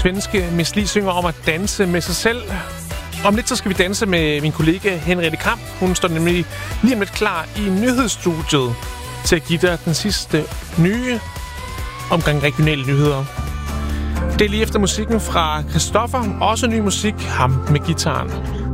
svenske Miss Li synger om at danse med sig selv. Om lidt så skal vi danse med min kollega Henriette Kamp. Hun står nemlig lige om lidt klar i nyhedsstudiet til at give dig den sidste nye omgang regionale nyheder. Det er lige efter musikken fra Christoffer. Også ny musik, ham med gitaren.